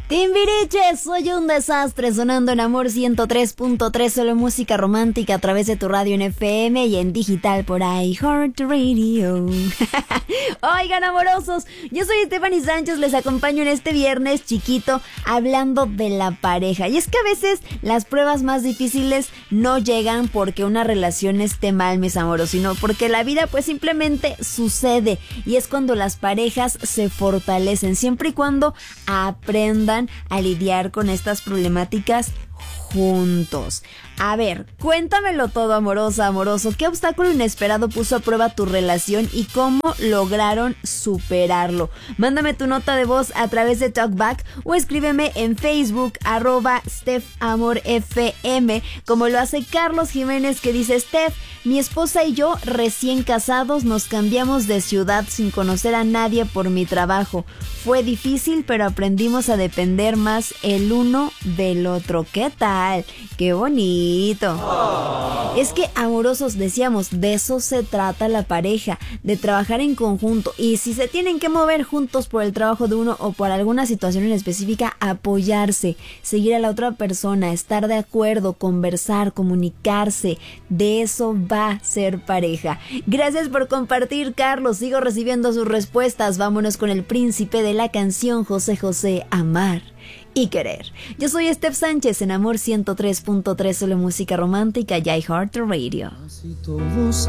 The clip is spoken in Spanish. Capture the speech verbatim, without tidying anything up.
Timbiriche, soy un desastre, sonando en Amor ciento tres punto tres, solo música romántica a través de tu radio en F M y en digital por iHeartRadio. Oigan, amorosos, yo soy Stephanie Sánchez, les acompaño en este viernes chiquito hablando de la pareja. Y es que a veces las pruebas más difíciles no llegan porque una relación esté mal, mis amoros, sino porque la vida pues simplemente sucede. Y es cuando las parejas se fortalecen, siempre y cuando aprendan a lidiar con estas problemáticas juntos. A ver, cuéntamelo todo, amorosa, amoroso. ¿Qué obstáculo inesperado puso a prueba tu relación y cómo lograron superarlo? Mándame tu nota de voz a través de TalkBack o escríbeme en Facebook, arroba StephAmorFM, como lo hace Carlos Jiménez, que dice: Steph, mi esposa y yo, recién casados, nos cambiamos de ciudad sin conocer a nadie por mi trabajo. Fue difícil, pero aprendimos a depender más el uno del otro. ¿Qué tal? ¡Qué bonito! Oh. Es que, amorosos, decíamos, de eso se trata la pareja, de trabajar en conjunto. Y si se tienen que mover juntos por el trabajo de uno o por alguna situación en específica, apoyarse, seguir a la otra persona, estar de acuerdo, conversar, comunicarse. De eso va a ser pareja. Gracias por compartir, Carlos. Sigo recibiendo sus respuestas. Vámonos con el príncipe de la canción, José José, Amar y Querer. Yo soy Steph Sánchez en Amor ciento tres punto tres, solo música romántica y iHeartRadio.